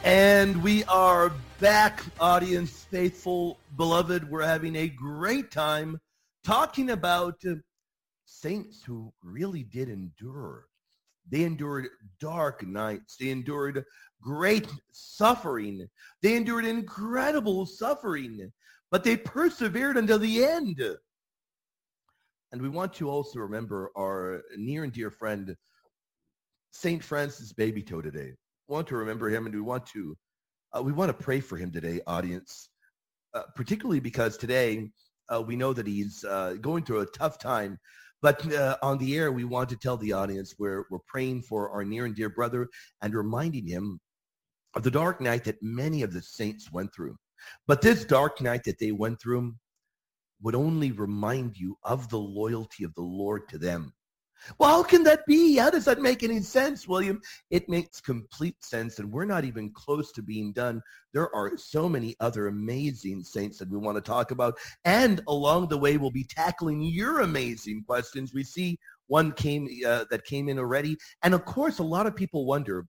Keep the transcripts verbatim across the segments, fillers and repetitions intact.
And we are back, audience, faithful, beloved. We're having a great time talking about uh, saints who really did endure. They endured dark nights. They endured great suffering. They endured incredible suffering, but they persevered until the end. And we want to also remember our near and dear friend, Saint Francis Babytoe today. We want to remember him, and we want to uh, we want to pray for him today, audience, uh, particularly because today uh, we know that he's uh, going through a tough time. But uh, on the air, we want to tell the audience we're, we're praying for our near and dear brother and reminding him of the dark night that many of the saints went through. But this dark night that they went through would only remind you of the loyalty of the Lord to them. Well, how can that be? How does that make any sense, William? It makes complete sense, and we're not even close to being done. There are so many other amazing saints that we want to talk about, and along the way, we'll be tackling your amazing questions. We see one came uh, that came in already, and of course, a lot of people wonder,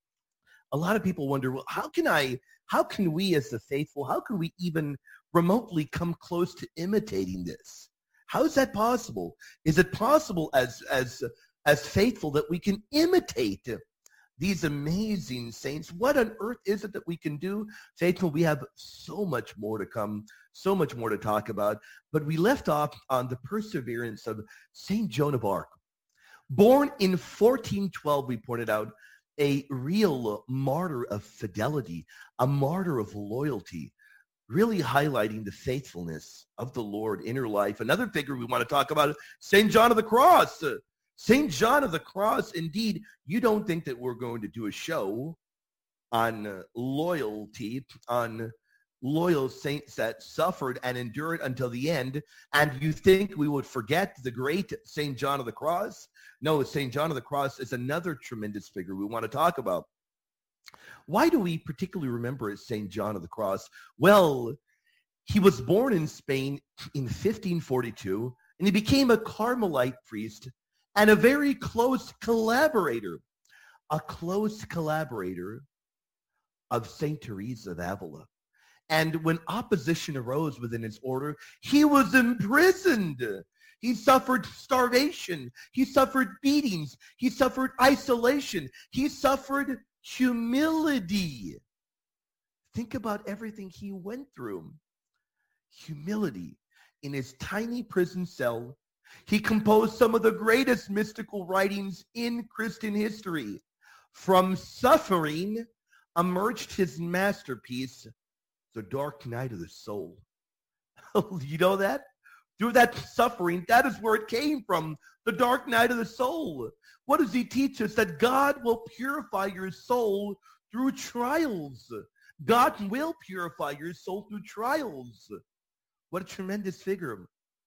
a lot of people wonder, well, how can I, how can we as the faithful, how can we even remotely come close to imitating this? How is that possible? Is it possible as as as faithful that we can imitate these amazing saints? What on earth is it that we can do? Faithful, we have so much more to come, so much more to talk about. But we left off on the perseverance of Saint Joan of Arc. Born in fourteen twelve, we pointed out, a real martyr of fidelity, a martyr of loyalty, really highlighting the faithfulness of the Lord in her life. Another figure we want to talk about is Saint John of the Cross. Saint John of the Cross, indeed, you don't think that we're going to do a show on uh, loyalty, on loyal saints that suffered and endured until the end, and you think we would forget the great Saint John of the Cross? No, Saint John of the Cross is another tremendous figure we want to talk about. Why do we particularly remember Saint John of the Cross? Well, he was born in Spain in fifteen forty-two, and he became a Carmelite priest and a very close collaborator, a close collaborator of Saint Teresa of Avila. And when opposition arose within his order, he was imprisoned. He suffered starvation. He suffered beatings. He suffered isolation. He suffered humility. Think about everything he went through. Humility. In his tiny prison cell, he composed some of the greatest mystical writings in Christian history. From suffering emerged his masterpiece, The Dark Night of the Soul. You know that? Through that suffering, that is where it came from, the dark night of the soul. What does he teach us? That God will purify your soul through trials. God will purify your soul through trials. What a tremendous figure.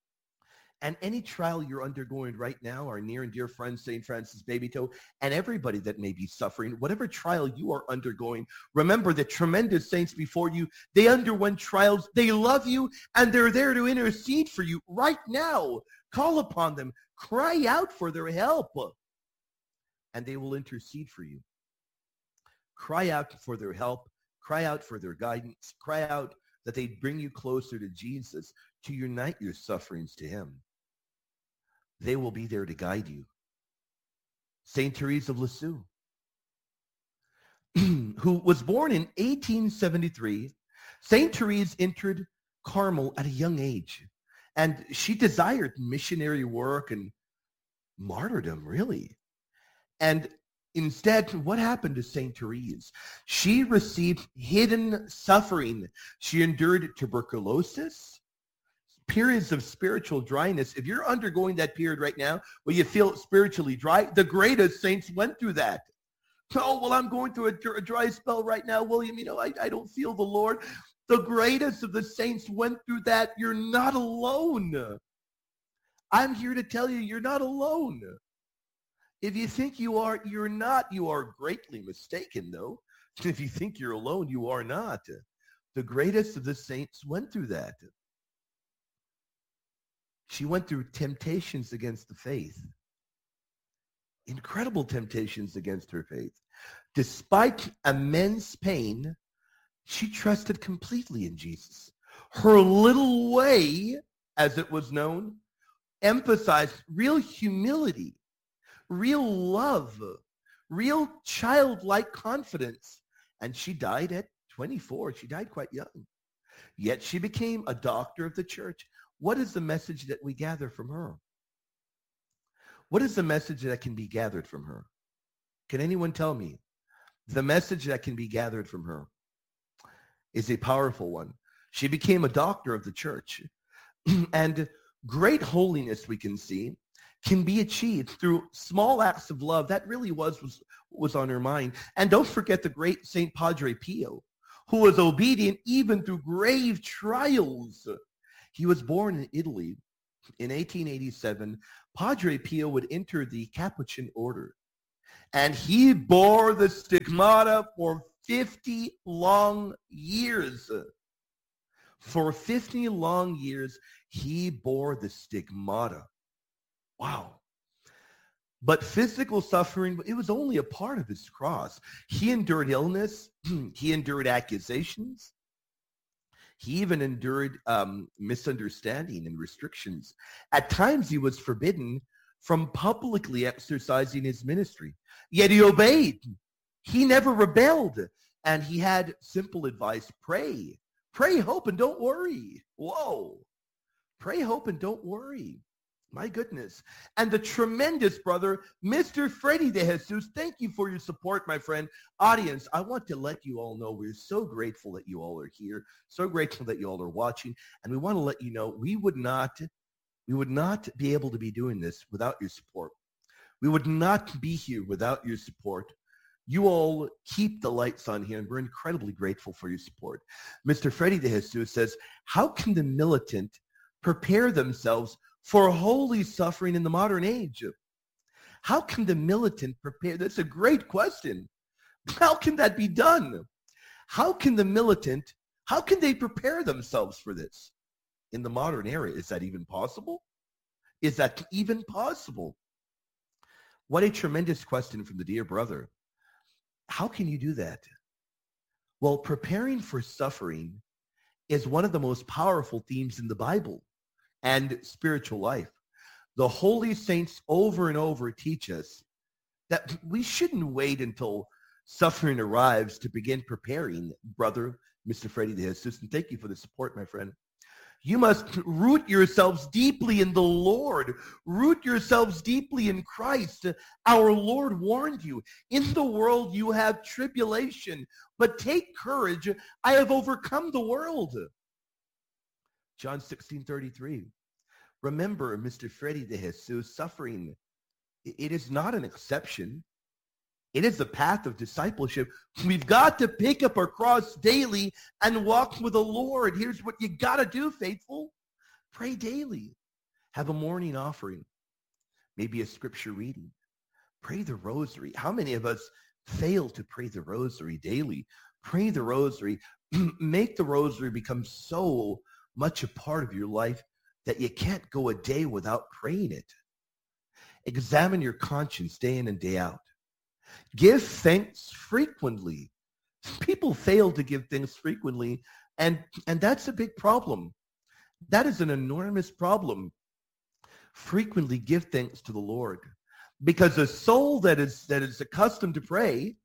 And any trial you're undergoing right now, our near and dear friend, Saint Francis Babytoe, and everybody that may be suffering, whatever trial you are undergoing, remember the tremendous saints before you, they underwent trials, they love you, and they're there to intercede for you right now. Call upon them, cry out for their help, and they will intercede for you. Cry out for their help, cry out for their guidance, cry out that they bring you closer to Jesus, to unite your sufferings to him. They will be there to guide you. Saint Therese of Lisieux, who was born in eighteen seventy-three, Saint Therese entered Carmel at a young age, and she desired missionary work and martyrdom, really. And instead, what happened to Saint Therese? She received hidden suffering. She endured tuberculosis, periods of spiritual dryness. If you're undergoing that period right now where you feel spiritually dry, the greatest saints went through that. Oh, well, I'm going through a, a dry spell right now, William. You know, I, I don't feel the Lord. The greatest of the saints went through that. You're not alone. I'm here to tell you, you're not alone. If you think you are, you're not. You are greatly mistaken, though. If you think you're alone, you are not. The greatest of the saints went through that. She went through temptations against the faith. Incredible temptations against her faith. Despite immense pain, she trusted completely in Jesus. Her little way, as it was known, emphasized real humility, real love, real childlike confidence. And she died at twenty-four. She died quite young. Yet she became a doctor of the church. What is the message that we gather from her? What is the message that can be gathered from her? Can anyone tell me? The message that can be gathered from her is a powerful one. She became a doctor of the church. And great holiness, we can see, can be achieved through small acts of love. That really was, was, was on her mind. And don't forget the great Saint Padre Pio, who was obedient even through grave trials. He was born in Italy in eighteen eighty-seven. Padre Pio would enter the Capuchin order, and he bore the stigmata for fifty long years. For fifty long years, he bore the stigmata. Wow. But physical suffering, it was only a part of his cross. He endured illness. He endured accusations. He even endured um, misunderstanding and restrictions. At times, he was forbidden from publicly exercising his ministry. Yet he obeyed. He never rebelled. And he had simple advice: pray. Pray, hope, and don't worry. Whoa. Pray, hope, and don't worry. My goodness. And the tremendous brother, Mister Freddy De Jesus, thank you for your support, my friend. Audience, I want to let you all know we're so grateful that you all are here, so grateful that you all are watching, and we want to let you know we would not, we would not be able to be doing this without your support. We would not be here without your support. You all keep the lights on here, and we're incredibly grateful for your support. Mister Freddy De Jesus says, how can the militant prepare themselves for holy suffering in the modern age? How can the militant prepare? That's a great question. How can that be done? How can the militant, how can they prepare themselves for this in the modern era? Is that even possible? Is that even possible? What a tremendous question from the dear brother. How can you do that? Well, preparing for suffering is one of the most powerful themes in the Bible and spiritual life. The holy saints over and over teach us that we shouldn't wait until suffering arrives to begin preparing, brother, Mister Freddy De Jesus. And thank you for the support, my friend. You must root yourselves deeply in the Lord. Root yourselves deeply in Christ. Our Lord warned you, in the world you have tribulation, but take courage. I have overcome the world. John sixteen thirty-three. Remember, Mister Freddy De Jesus, suffering, it is not an exception. It is the path of discipleship. We've got to pick up our cross daily and walk with the Lord. Here's what you got to do, faithful. Pray daily. Have a morning offering. Maybe a scripture reading. Pray the rosary. How many of us fail to pray the rosary daily? Pray the rosary. Make the rosary become so much a part of your life that you can't go a day without praying it. Examine your conscience day in and day out. Give thanks frequently. People fail to give thanks frequently, and, and that's a big problem. That is an enormous problem. Frequently give thanks to the Lord, because a soul that is that is accustomed to pray,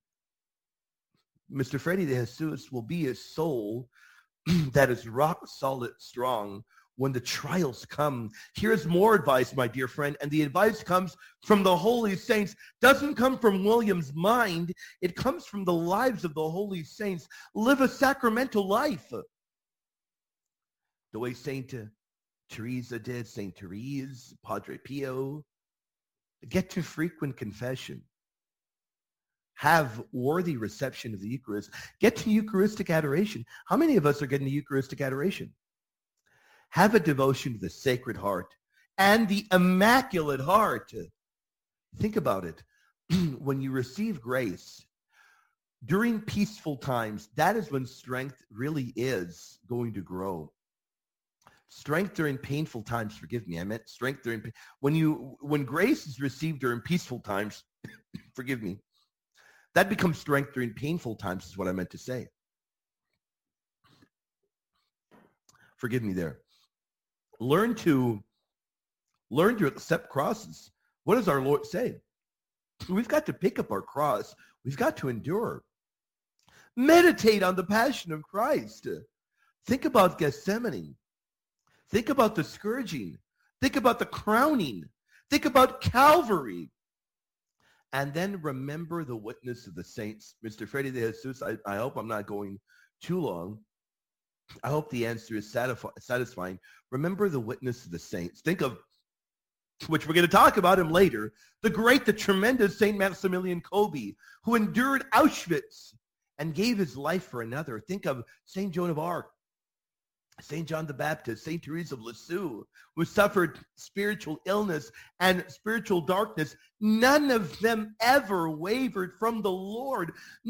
Mister Freddy De Jesus, will be a soul that is rock solid strong when the trials come. Here's more advice, my dear friend, and the advice comes from the holy saints. Doesn't come from William's mind. It comes from the lives of the holy saints. Live a sacramental life. The way Saint Teresa did, Saint Therese, Padre Pio. Get to frequent confession. Have worthy reception of the Eucharist. Get to Eucharistic adoration. How many of us are getting to Eucharistic adoration? Have a devotion to the Sacred Heart and the Immaculate Heart. Think about it. When you receive grace, during peaceful times, that is when strength really is going to grow. Strength during painful times, forgive me, I meant strength during, when you, when grace is received during peaceful times, forgive me, That becomes strength during painful times is what I meant to say. Forgive me there. Learn to, learn to accept crosses. What does our Lord say? We've got to pick up our cross. We've got to endure. Meditate on the passion of Christ. Think about Gethsemane. Think about the scourging. Think about the crowning. Think about Calvary. And then remember the witness of the saints. Mister Freddy de Jesus, I, I hope I'm not going too long. I hope the answer is satisfi- satisfying. Remember the witness of the saints. Think of, which we're going to talk about him later, the great, the tremendous Saint Maximilian Kolbe, who endured Auschwitz and gave his life for another. Think of Saint Joan of Arc, Saint John the Baptist, Saint Therese of Lisieux, who suffered spiritual illness and spiritual darkness. None of them ever wavered from the Lord.